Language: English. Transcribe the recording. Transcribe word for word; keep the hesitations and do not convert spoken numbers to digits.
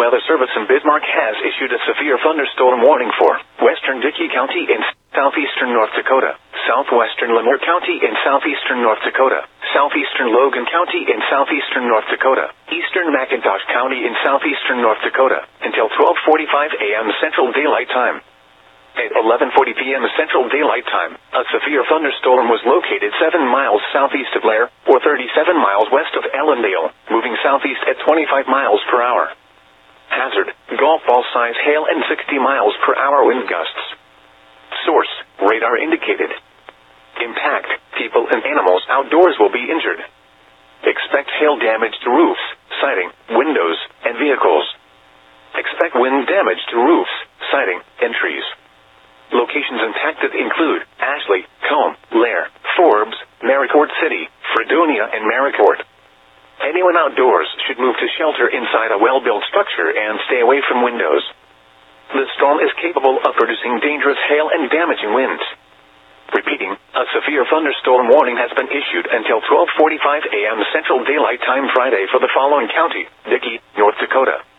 Weather Service in Bismarck has issued a severe thunderstorm warning for western Dickey County in southeastern North Dakota, southwestern Lemoore County in southeastern North Dakota, southeastern Logan County in southeastern North Dakota, eastern McIntosh County in southeastern North Dakota, until twelve forty-five a m Central Daylight Time. At eleven forty p m Central Daylight Time, a severe thunderstorm was located seven miles southeast of Blair, or thirty-seven miles west of Ellendale, moving southeast at twenty-five miles per hour. Hazard, golf ball size hail and sixty miles per hour wind gusts. Source, radar indicated. Impact, people and animals outdoors will be injured. Expect hail damage to roofs, siding, windows, and vehicles. Expect wind damage to roofs, siding, and trees. Locations impacted include Ashley, Combe, Lair, Forbes, Maricourt City, Fredonia, and Maricourt. Anyone outdoors should move to shelter inside a well-built structure and stay away from windows. The storm is capable of producing dangerous hail and damaging winds. Repeating, a severe thunderstorm warning has been issued until twelve forty-five a m Central Daylight Time Friday for the following county: Dickey, North Dakota,